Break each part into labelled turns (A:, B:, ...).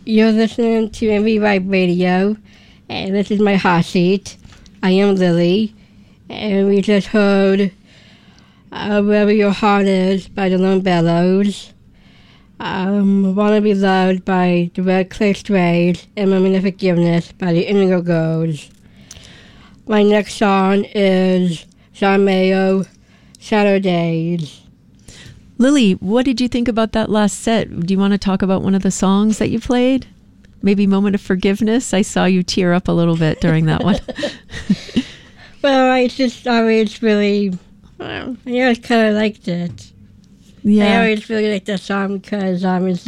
A: You're listening to MVY Radio, and this is my hot seat. I am Lily, and we just heard Wherever Your Heart Is by the Lone Bellows, Wanna Be Loved by the Red Clay Strays, and Moment of Forgiveness by the Indigo Girls. My next song is John Mayo, Shadow Days.
B: Lily, what did you think about that last set? Do you want to talk about one of the songs that you played? Maybe Moment of Forgiveness? I saw you tear up a little bit during that one.
A: Well, I just always really, I always kind of liked it.
B: Yeah.
A: I always really liked that song because it's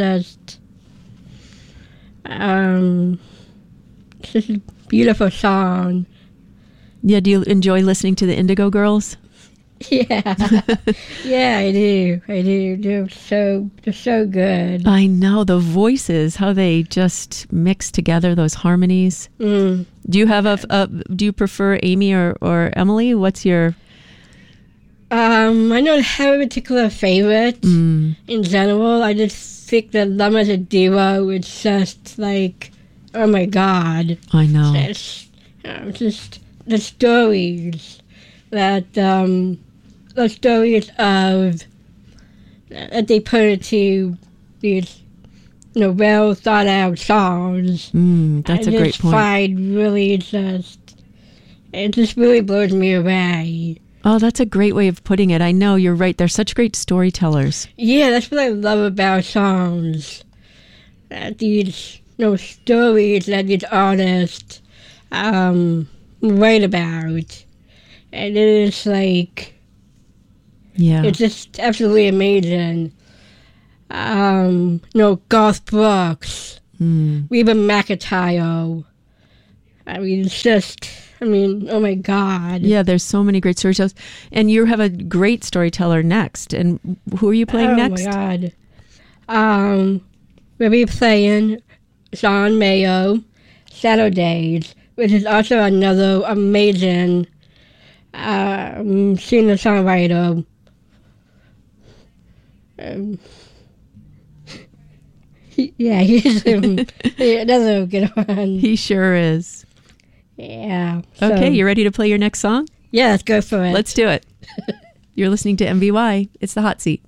A: just a beautiful song.
B: Yeah, do you enjoy listening to the Indigo Girls?
A: Yeah, yeah, I do. They're so good.
B: I know the voices, how they just mix together those harmonies.
A: Mm.
B: Do you have do you prefer Amy or Emily? What's your?
A: I don't have a particular favorite in general. I just think that them as a duo, it's just like, oh my God.
B: I know.
A: It's just the stories that the stories of that they put into these well thought out songs.
B: That's a great point.
A: Find really it just really blows me away.
B: Oh, that's a great way of putting it. I know, you're right. They're such great storytellers.
A: Yeah, that's what I love about songs. These stories that these artists write about. And it is like,
B: yeah,
A: it's just absolutely amazing. Garth Brooks, Reba McEntire. I mean, it's just, oh my God.
B: Yeah, there's so many great storytellers. And you have a great storyteller next. And who are you playing next?
A: Oh my God. We'll be playing John Mayo, Shadow Days, which is also another amazing singer-songwriter. He's another good one.
B: He sure is.
A: Yeah.
B: Okay, you ready to play your next song?
A: Yeah, let's go for it.
B: Let's do it. You're listening to MVY. It's the Hot Seat.